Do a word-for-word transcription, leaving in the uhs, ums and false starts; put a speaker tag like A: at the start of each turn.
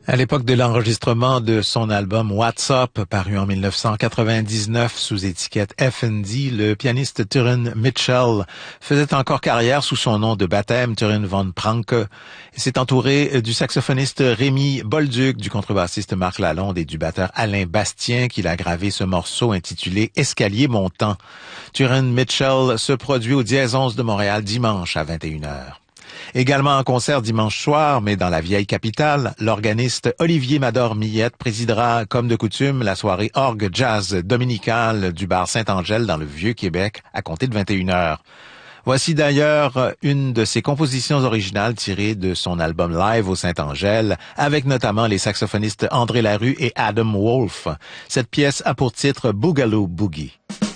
A: À l'époque de l'enregistrement de son album What's Up, paru en mille neuf cent quatre-vingt-dix-neuf sous étiquette F and D, le pianiste Turin Mitchell faisait encore carrière sous son nom de baptême, Turin von Pranke, et s'est entouré du saxophoniste Rémi Bolduc, du contrebassiste Marc Lalonde et du batteur Alain Bastien, qui a gravé ce morceau intitulé Escalier montant. Turin Mitchell se produit au Dièse onze de Montréal dimanche à vingt et une heures. Également en concert dimanche soir, mais dans la vieille capitale, l'organiste Olivier Mador-Millette présidera, comme de coutume, la soirée orgue jazz dominicale du bar Saint-Angèle dans le Vieux-Québec à compter de vingt et une heures. Voici d'ailleurs une de ses compositions originales tirées de son album live au Saint-Angèle, avec notamment les saxophonistes André Larue et Adam Wolf. Cette pièce a pour titre Boogaloo Boogie.